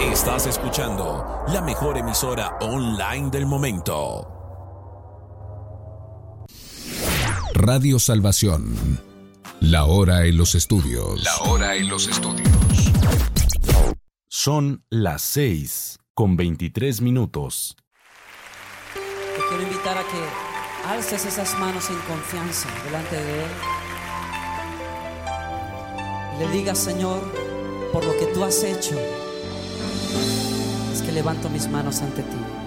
Estás escuchando la mejor emisora online del momento. Radio Salvación. La hora en los estudios. La hora en los estudios. Son las 6:23. Te quiero invitar a que alces esas manos en confianza delante de Él. Y le digas: Señor, por lo que tú has hecho, es que levanto mis manos ante ti.